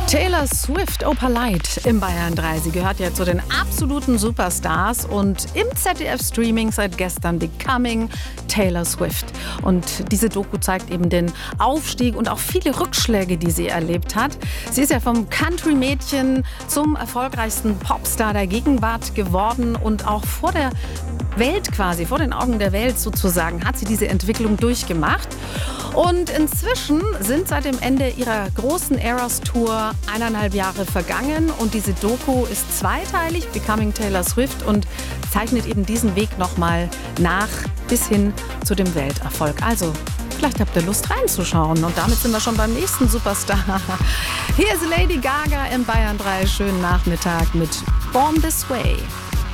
Taylor Swift, Oper Light im Bayern 3. Sie gehört ja zu den absoluten Superstars und im ZDF-Streaming seit gestern Becoming Taylor Swift. Und diese Doku zeigt eben den Aufstieg und auch viele Rückschläge, die sie erlebt hat. Sie ist ja vom Country-Mädchen zum erfolgreichsten Popstar der Gegenwart geworden und auch vor der Welt quasi, vor den Augen der Welt sozusagen, hat sie diese Entwicklung durchgemacht. Und inzwischen sind seit dem Ende ihrer großen Eras-Tour 1,5 Jahre vergangen und diese Doku ist zweiteilig, Becoming Taylor Swift, und zeichnet eben diesen Weg nochmal nach bis hin zu dem Welterfolg. Also, vielleicht habt ihr Lust reinzuschauen und damit sind wir schon beim nächsten Superstar. Hier ist Lady Gaga im Bayern 3. Schönen Nachmittag mit Born This Way.